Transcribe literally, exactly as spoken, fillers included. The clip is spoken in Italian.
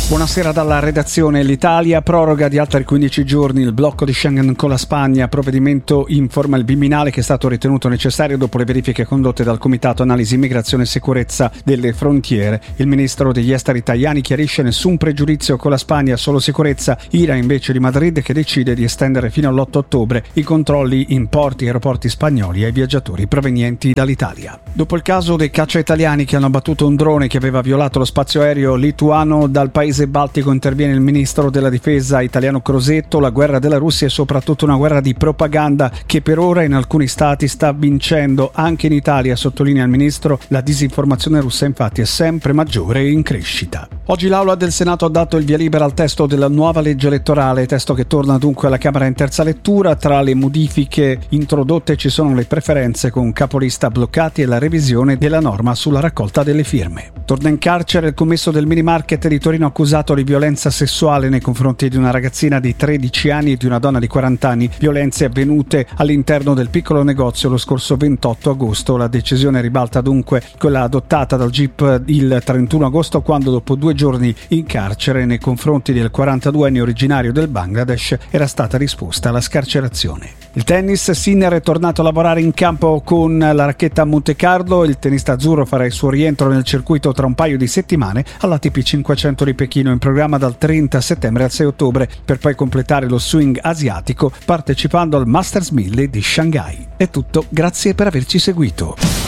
Buonasera dalla redazione. L'Italia proroga di altri quindici giorni il blocco di Schengen con la Spagna. Provvedimento informa il Viminale che è stato ritenuto necessario dopo le verifiche condotte dal Comitato Analisi Immigrazione e Sicurezza delle Frontiere. Il ministro degli esteri Tajani chiarisce nessun pregiudizio con la Spagna, solo sicurezza. Ira invece di Madrid che decide di estendere fino all'otto ottobre i controlli in porti e aeroporti spagnoli ai viaggiatori provenienti dall'Italia. Dopo il caso dei caccia italiani che hanno abbattuto un drone che aveva violato lo spazio aereo lituano dal paese Baltico, interviene il ministro della difesa italiano Crosetto. La guerra della Russia è soprattutto una guerra di propaganda che per ora in alcuni stati sta vincendo anche in Italia, sottolinea il ministro. La disinformazione russa infatti è sempre maggiore e in crescita. Oggi l'Aula del Senato ha dato il via libera al testo della nuova legge elettorale, testo che torna dunque alla Camera in terza lettura. Tra le modifiche introdotte ci sono le preferenze con capolista bloccati e la revisione della norma sulla raccolta delle firme. Torna in carcere il commesso del mini market di Torino accusato di violenza sessuale nei confronti di una ragazzina di tredici anni e di una donna di quaranta anni, violenze avvenute all'interno del piccolo negozio lo scorso ventotto agosto. La decisione ribalta dunque quella adottata dal G I P il trentuno agosto, quando dopo due giorni in carcere nei confronti del quarantaduenne originario del Bangladesh era stata risposta alla scarcerazione. Il tennis, Sinner è tornato a lavorare in campo con la racchetta a Monte Carlo. Il tennista azzurro farà il suo rientro nel circuito tra un paio di settimane all'A T P cinquecento di Pechino, in programma dal trenta settembre al sei ottobre, per poi completare lo swing asiatico partecipando al Masters mille di Shanghai. È tutto, grazie per averci seguito.